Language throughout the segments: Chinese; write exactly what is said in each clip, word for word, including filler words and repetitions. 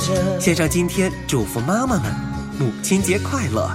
着。 献上今天祝福妈妈们母亲节快乐。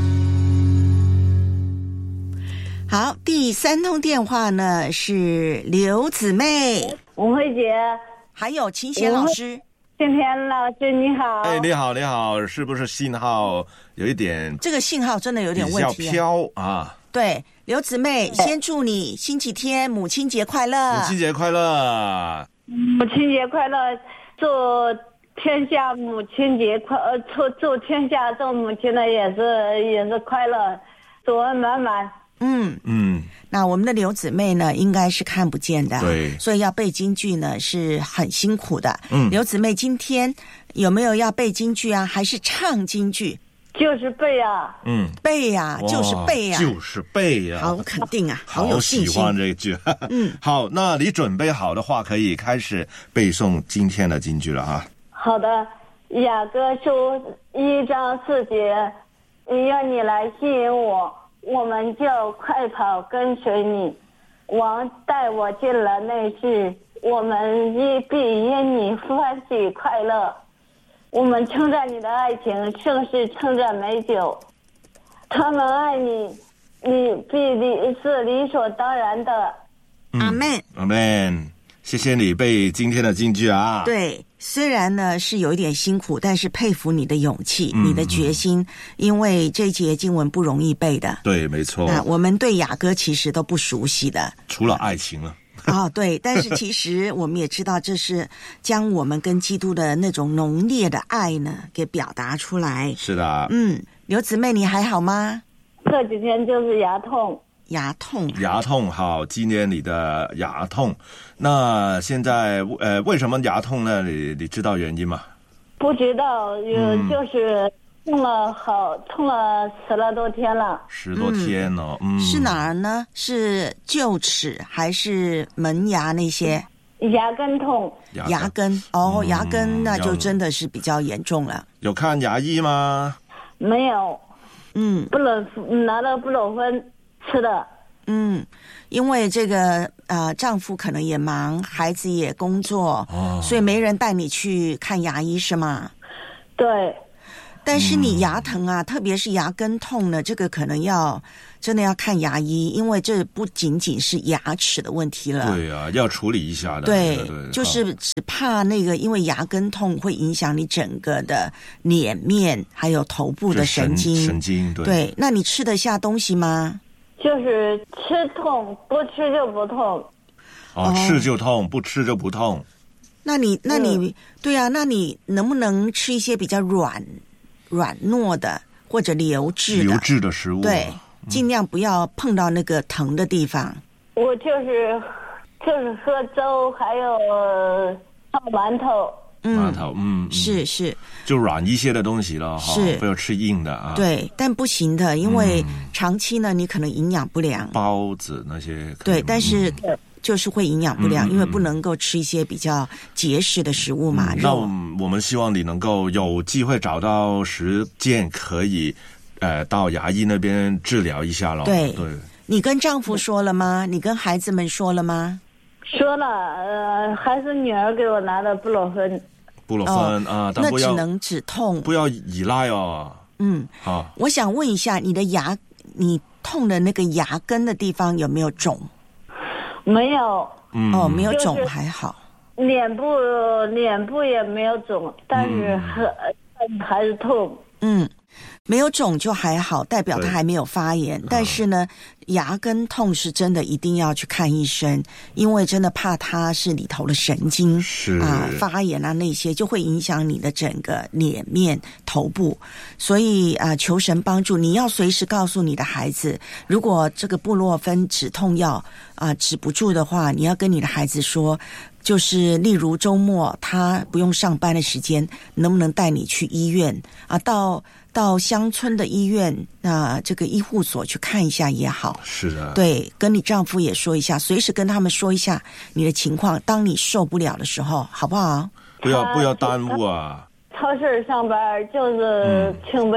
好，第三通电话呢是刘姊妹， 吴慧姐， 还有秦贤老师。 今天老师你好。 哎，你好，你好，是不是信号有一点？ 这个信号真的有点问题、啊， 比较飘啊。 对，刘姊妹，先祝你星期天母亲节快乐！ 母亲节快乐！ 母亲节快乐！祝天下母亲节快，呃，祝祝天下做母亲的也是也是快乐，祝恩满满。 嗯嗯，那我们的刘姊妹呢，应该是看不见的， 对， 所以要背京剧呢是很辛苦的。 嗯， 刘姊妹今天有没有要背京剧啊？还是唱京剧？ 就是背啊， 嗯，背呀、啊，就是背呀、啊， 就是背呀、啊， 好肯定啊，好有信心。 好喜欢这一句，嗯，好，那你准备好的话，可以开始背诵今天的京剧了哈。 好的，雅歌书一章四节，要你来吸引我，我们就快跑跟随你。王带我进了内室，我们一必因你欢喜快乐。我们称赞你的爱情，胜似称赞美酒。他们爱你，你必理是理所当然的。 阿门， 阿门。谢谢你背今天的京剧啊。 对，虽然呢是有一点辛苦，但是佩服你的勇气、嗯、你的决心，因为这一节经文不容易背的。 对，没错。 那我们对雅歌其实都不熟悉的， 除了爱情了。 哦，对，但是其实我们也知道，这是将我们跟基督的那种浓烈的爱呢，给表达出来。 是的， 嗯，刘姊妹，你还好吗？ 这几天就是牙痛， 牙痛， 牙痛，好，纪念你的牙痛。那现在呃，为什么牙痛呢？你你知道原因吗？ 不知道，有、嗯、就是痛了好痛了十来多天了， 十多天哦，嗯， 嗯是哪儿呢？是臼齿还是门牙那些？ 牙根痛， 牙根, 牙根哦、嗯，牙根那就真的是比较严重了。 有看牙医吗？ 没有，嗯，布洛拿了布洛芬吃的。 嗯，因为这个呃，丈夫可能也忙，孩子也工作，哦，所以没人带你去看牙医是吗？ 对。 但是你牙疼啊、嗯、特别是牙根痛呢，这个可能要真的要看牙医，因为这不仅仅是牙齿的问题了。 对啊，要处理一下的。 对， 对对， 就是只怕那个因为牙根痛会影响你整个的脸面还有头部的神经。 神经 对, 对，那你吃得下东西吗？ 就是吃痛，不吃就不痛。 哦，吃就痛，不吃就不痛。 那你那你、嗯、对啊，那你能不能吃一些比较软软糯的或者流质的流质的食物？ 对，尽量不要碰到那个疼的地方。 我就是就是喝粥，还有泡馒头。 馒头，嗯， 是是， 就软一些的东西了， 是不要吃硬的啊。 对，但不行的，因为长期呢，你可能营养不良。 包子那些， 对，但是就是会营养不良， 嗯、 因为不能够吃一些比较结实的食物嘛。 嗯、那我们希望你能够有机会找到时间，可以呃到牙医那边治疗一下咯。 对对， 你跟丈夫说了吗？你跟孩子们说了吗？ 说了，呃，还是女儿给我拿的布洛芬。 布洛芬、哦、啊，但不要那只能止痛，不要依赖哦。 嗯，好，我想问一下，你的牙，你痛的那个牙根的地方有没有肿？ 没有。 嗯、哦，没有肿、就是、还好。 脸部脸部也没有肿，但是还、嗯、还是痛。 嗯。没有肿就还好，代表它还没有发炎。但是呢，牙根痛是真的一定要去看医生，因为真的怕它是里头的神经是啊发炎啊那些，就会影响你的整个脸面、头部。所以啊，求神帮助，你要随时告诉你的孩子，如果这个布洛芬止痛药啊止不住的话，你要跟你的孩子说。就是例如周末他不用上班的时间，能不能带你去医院啊？到到乡村的医院啊，这个医护所去看一下也好。 是的， 对，跟你丈夫也说一下，随时跟他们说一下你的情况。当你受不了的时候，好不好？ 不要不要耽误啊！ 超市上班就是请不了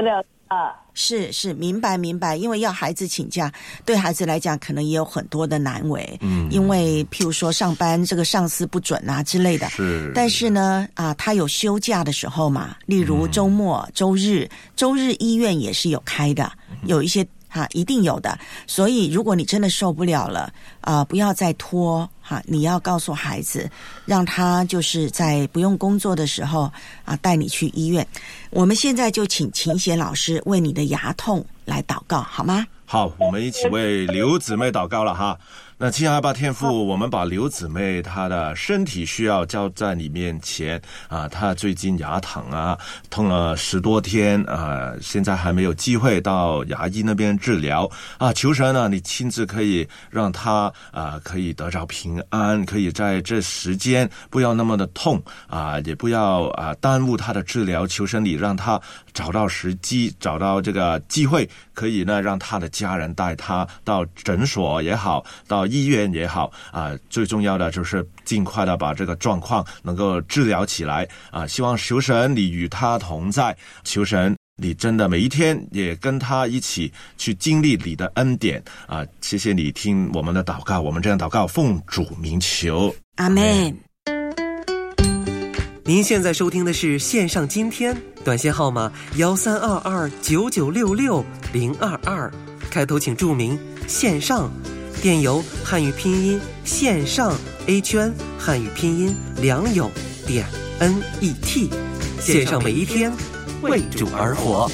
啊。 是是，明白明白，因为要孩子请假，对孩子来讲可能也有很多的难为，嗯，因为譬如说上班这个上司不准啊之类的， 是。 但是呢，啊，他有休假的时候嘛，例如周末、嗯、周日，周日医院也是有开的，有一些。哈，一定有的。所以，如果你真的受不了了，啊、呃，不要再拖哈，你要告诉孩子，让他就是在不用工作的时候啊，带你去医院。我们现在就请秦贤老师为你的牙痛来祷告，好吗？ 好，我们一起为刘姊妹祷告了哈。那亲爱的天父，我们把刘姊妹她的身体需要交在你面前啊，她最近牙疼啊，痛了十多天啊，现在还没有机会到牙医那边治疗啊，求神呢，你亲自可以让她啊可以得着平安，可以在这时间不要那么的痛啊，也不要啊耽误她的治疗，求神你让她找到时机，找到这个机会，可以呢让她的家人带她到诊所也好，到医院也好啊，最重要的就是尽快的把这个状况能够治疗起来啊！希望求神你与他同在，求神你真的每一天也跟他一起去经历你的恩典啊！谢谢你听我们的祷告，我们这样祷告，奉主名求， 阿们。 您现在收听的是线上今天，短信号码幺三二二九九六六零二二，开头请注明线上。电邮汉语拼音线上 A 圈汉语拼音良友点 N E T， 线上每一天为主而活。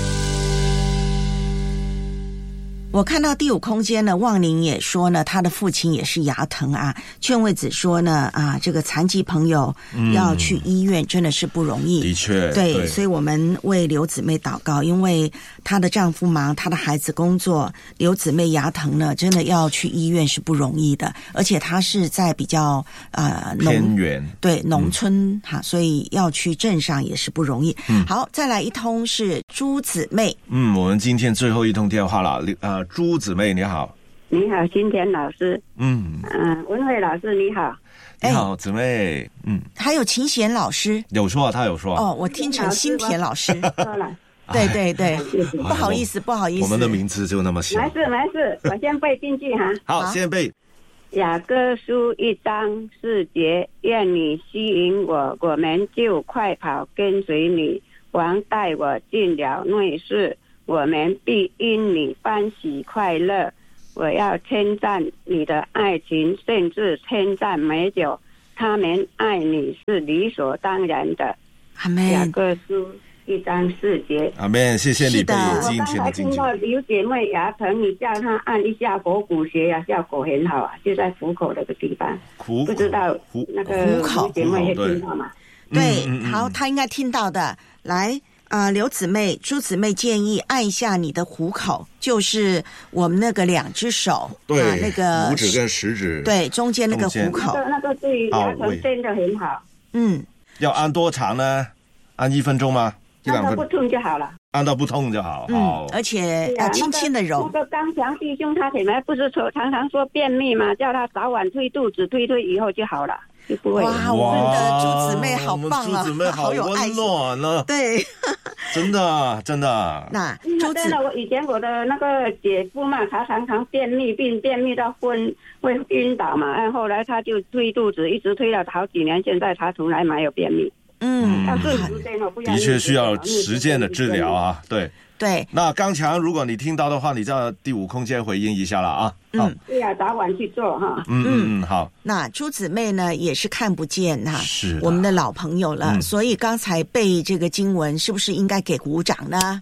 我看到第五空间呢，旺宁也说呢，他的父亲也是牙疼啊。劝慰子说呢，啊，这个残疾朋友要去医院、嗯、真的是不容易。 的确， 对， 对， 所以我们为刘姊妹祷告，因为她的丈夫忙，她的孩子工作，刘姊妹牙疼呢，真的要去医院是不容易的，而且她是在比较呃偏远， 对农村哈、嗯，所以要去镇上也是不容易。 嗯， 好，再来一通是朱姊妹。 嗯，我们今天最后一通电话了，呃。朱姊妹你好。 你好，新田老师。嗯嗯、呃，文慧老师你好。 你好，姊妹。嗯， 还有秦贤老师有说，他有说。 哦，我听成新田老师。说了。对对对，不好意思，不好意思， 我们的名字就那么小。 没事没事，我先背进去哈。 好，先背。 雅各书一章四节，愿你吸引我，我们就快跑跟随你。王带我进了内室。我们必因你欢喜快乐，我要称赞你的爱情，甚至称赞美酒。他们爱你是理所当然的。 阿们。 雅各书一章四节。 阿们，谢谢你背今天的经我刚才听到刘姐妹牙疼，你叫她按一下合谷穴呀，效果很好啊，就在虎口那个地方。 虎不知道那个刘姐妹会听到吗？ 对，嗯、好，她应该听到的。来。啊、呃，刘姊妹、朱姊妹建议按一下你的虎口，就是我们那个两只手， 对， 啊、那个拇指跟食指， 对，中间那个虎口， 那个那个对牙疼真的很好。 嗯， 要按多长呢？按一分钟吗？一两分钟， 按到不痛就好了。 按到不痛就好。 嗯， 好， 而且要轻轻的揉。 那个刚强弟兄他本来不是说常常说便秘嘛，叫他早晚推肚子，推推以后就好了。 哇，我们的朱姊妹好棒啊， 朱姊妹好温暖呢、啊。 对， 真的真的。 那朱真的，我以前我的那个姐夫嘛，他常常便秘，并便秘到昏会晕倒嘛，然后后来他就推肚子，一直推了好几年，现在他从来没有便秘。 嗯， 要顺时间哦，不然的确需要实践的治疗啊，对。 对， 那刚强，如果你听到的话，你在第五空间回应一下了啊。 嗯，对呀、啊，早晚去做哈。 嗯嗯嗯，好。 那朱姊妹呢，也是看不见哈， 是我们的老朋友了、 嗯， 所以刚才背这个经文，是不是应该给鼓掌呢？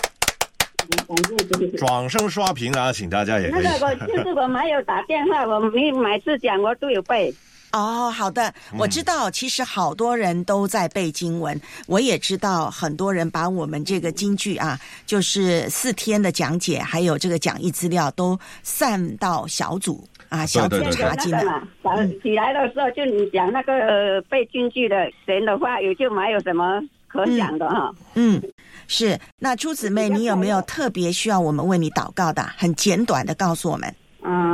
掌声刷屏啊，请大家也可以。 那个我就是我没有打电话，我每每次讲我都有背。 哦，好的，我知道，其实好多人都在背经文，我也知道很多人把我们这个京剧啊，就是四天的讲解，还有这个讲义资料都散到小组啊，小组查经了。 早起来的时候就你讲那个、呃、背京剧的神的话，也就没有什么可讲的哈。 嗯，嗯是。那朱姊妹，你有没有特别需要我们为你祷告的？很简短的告诉我们。 嗯、呃，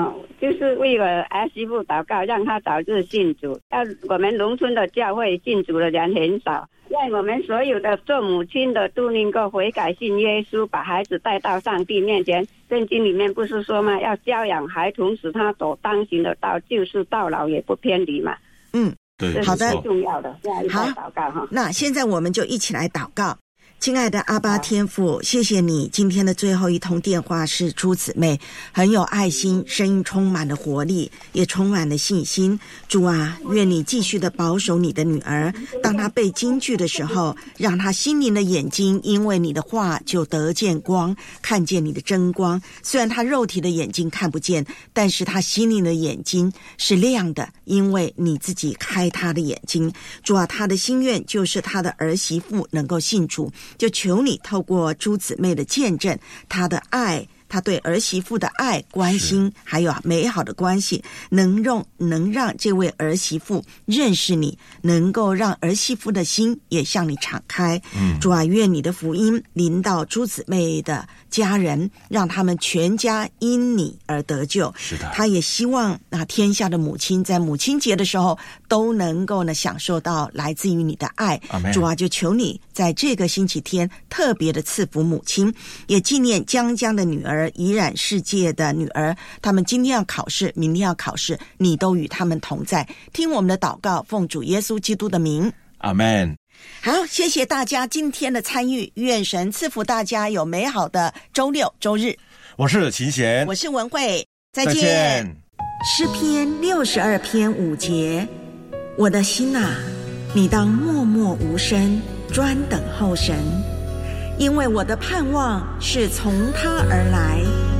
就是为我儿媳妇祷告，让她早日信主。要我们农村的教会信主的人很少，让我们所有的做母亲的都能够悔改信耶稣，把孩子带到上帝面前。圣经里面不是说吗？要教养孩童，使他走当行的道，就是到老也不偏离嘛。 嗯， 对， 好的， 最重要的。好，祷告哈。 那现在我们就一起来祷告。亲爱的阿爸天父，谢谢你今天的最后一通电话是朱姊妹，很有爱心，声音充满了活力，也充满了信心。主啊，愿你继续的保守你的女儿，当她背金句的时候，让她心灵的眼睛因为你的话就得见光，看见你的真光。虽然她肉体的眼睛看不见，但是她心灵的眼睛是亮的，因为你自己开她的眼睛。主啊，她的心愿就是她的儿媳妇能够信主，就求你透过朱姊妹的见证，她的爱，她对儿媳妇的爱、关心，还有美好的关系，能让能让这位儿媳妇认识你，能够让儿媳妇的心也向你敞开。嗯，主啊，愿你的福音临到朱姊妹的家人，让他们全家因你而得救。 是的， 他也希望那天下的母亲在母亲节的时候都能够呢享受到来自于你的爱。主啊，就求你在这个星期天特别的赐福母亲，也纪念江江的女儿、怡然世界的女儿，他们今天要考试，明天要考试，你都与他们同在。听我们的祷告，奉主耶稣基督的名， 阿们。 好，谢谢大家今天的参与，愿神赐福大家有美好的周六周日。 我是秦贤， 我是文慧，再见。 再见。 诗篇六十二篇五节，我的心啊，你当默默无声，专等候神，因为我的盼望是从他而来。